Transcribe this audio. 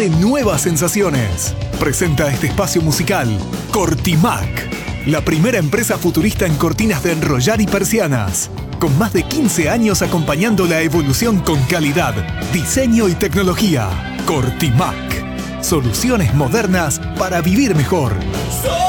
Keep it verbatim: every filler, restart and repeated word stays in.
abre nuevas sensaciones. Presenta este espacio musical Cortimac, la primera empresa futurista en cortinas de enrollar y persianas, con más de quince años acompañando la evolución con calidad, diseño y tecnología. Cortimac, soluciones modernas para vivir mejor.